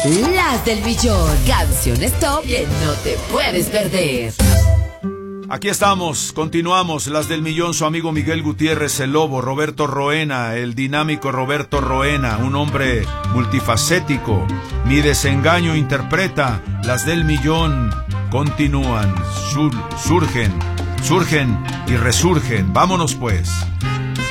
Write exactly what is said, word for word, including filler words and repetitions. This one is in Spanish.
Las del Millón. Canciones top que no te puedes perder. Aquí estamos, continuamos, las del millón, su amigo Miguel Gutiérrez, el Lobo, Roberto Roena, el dinámico Roberto Roena, un hombre multifacético. Mi desengaño interpreta, las del millón continúan, sur, surgen, surgen y resurgen. Vámonos pues.